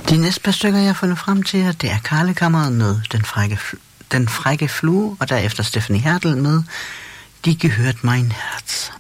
De næste par stykker, jeg har fundet frem til, det er Karlekammeret med den frække flue, og derefter Stephanie Hertel med De gehört mein Herz.